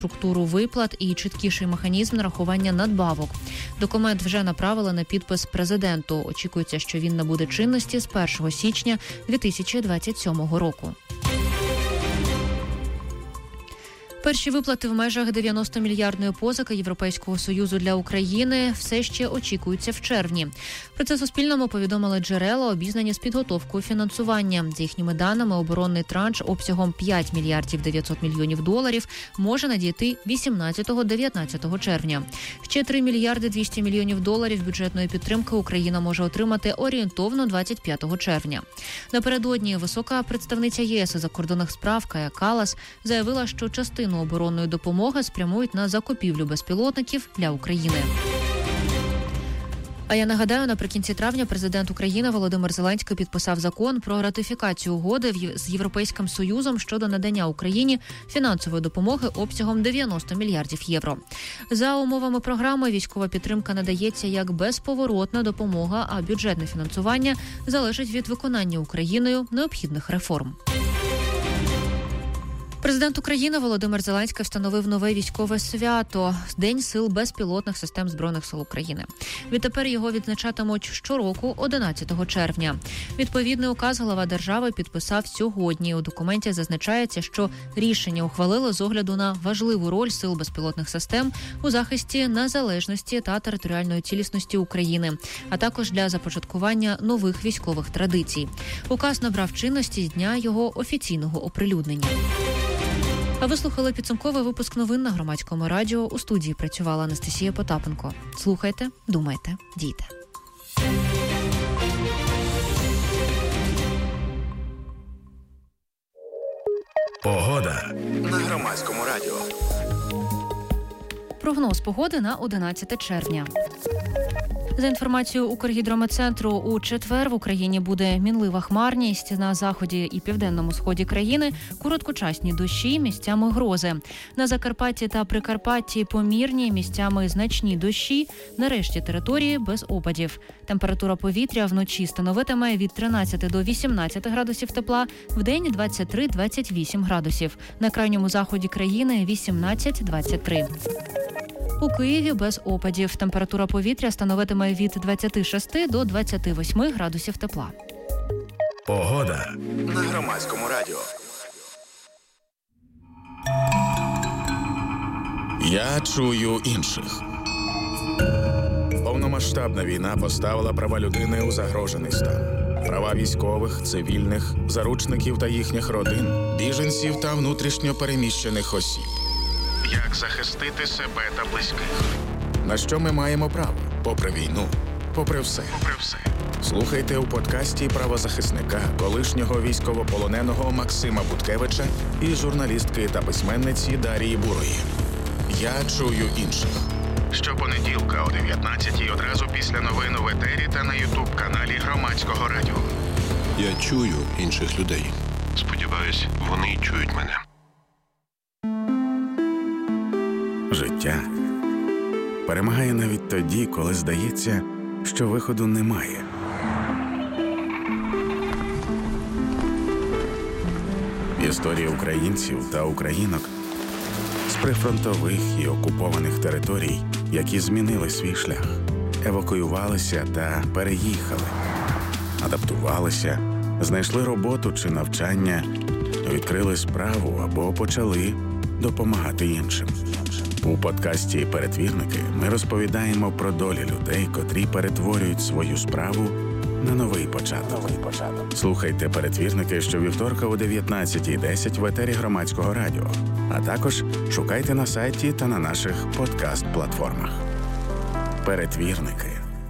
структуру виплат і чіткіший механізм нарахування надбавок. Документ вже направили на підпис президенту. Очікується, що він набуде чинності з 1 січня 2027 року. Перші виплати в межах 90-мільярдної позики Європейського Союзу для України все ще очікуються в червні. Про це Суспільному повідомили джерела, обізнані з підготовкою фінансування. За їхніми даними, оборонний транш обсягом 5 мільярдів 900 мільйонів доларів може надійти 18-19 червня. Ще 3 мільярди 200 мільйонів доларів бюджетної підтримки Україна може отримати орієнтовно 25 червня. Напередодні висока представниця ЄС із закордонних справ Кая Каллас заявила, що частину оборонної допомоги спрямують на закупівлю безпілотників для України. А я нагадаю, наприкінці травня президент України Володимир Зеленський підписав закон про ратифікацію угоди з Європейським Союзом щодо надання Україні фінансової допомоги обсягом 90 мільярдів євро. За умовами програми військова підтримка надається як безповоротна допомога, а бюджетне фінансування залежить від виконання Україною необхідних реформ. Президент України Володимир Зеленський встановив нове військове свято – День сил безпілотних систем Збройних сил України. Відтепер його відзначатимуть щороку 11 червня. Відповідний указ глава держави підписав сьогодні. У документі зазначається, що рішення ухвалили з огляду на важливу роль сил безпілотних систем у захисті незалежності та територіальної цілісності України, а також для започаткування нових військових традицій. Указ набрав чинності з дня його офіційного оприлюднення. А ви слухали підсумковий випуск новин на Громадському радіо. У студії працювала Анастасія Потапенко. Слухайте, думайте, дійте. Погода на Громадському радіо. Прогноз погоди на 11 червня. За інформацією Укргідрометцентру, у четвер в Україні буде мінлива хмарність. На заході і південному сході країни короткочасні дощі, місцями грози. На Закарпатті та Прикарпатті помірні, місцями значні дощі. На решті території без опадів. Температура повітря вночі становитиме від 13 до 18 градусів тепла, вдень 23-28 градусів. На крайньому заході країни 18-23. У Києві без опадів. Температура повітря становитиме від 26 до 28 градусів тепла. Погода на Громадському радіо. Я чую інших. Повномасштабна війна поставила права людини у загрожений стан. Права військових, цивільних, заручників та їхніх родин, біженців та внутрішньо переміщених осіб. Як захистити себе та близьких? На що ми маємо право? Попри війну, попри все. Слухайте у подкасті правозахисника, колишнього військовополоненого Максима Буткевича і журналістки та письменниці Дарії Бурої. Я чую інших. Щопонеділка о 19-й одразу після новин у етері та на ютуб-каналі Громадського радіо. Я чую інших людей. Сподіваюсь, вони чують мене. Життя перемагає навіть тоді, коли здається, що виходу немає. Історії українців та українок з прифронтових і окупованих територій, які змінили свій шлях, евакуювалися та переїхали, адаптувалися, знайшли роботу чи навчання, відкрили справу або почали допомагати іншим. У подкасті «Перетвірники» ми розповідаємо про долі людей, котрі перетворюють свою справу на новий початок. Слухайте «Перетвірники» щовівторка о 19:10 в етері Громадського радіо, а також шукайте на сайті та на наших подкаст-платформах. «Перетвірники».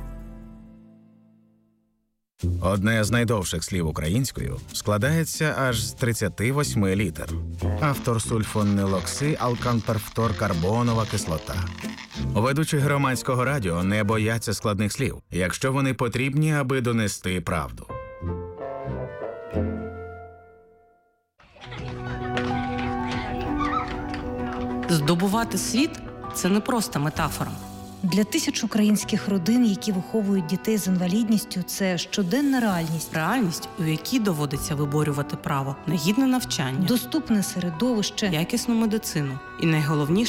Одне з найдовших слів українською складається аж з 38 літер. Автор сульфонилоксиалканперфторкарбонова кислота. Ведучі Громадського радіо не бояться складних слів, якщо вони потрібні, аби донести правду. Здобувати світ – це не просто метафора. Для тисяч українських родин, які виховують дітей з інвалідністю, це щоденна реальність. Реальність, у якій доводиться виборювати право на гідне навчання, доступне середовище, якісну медицину і, найголовніше,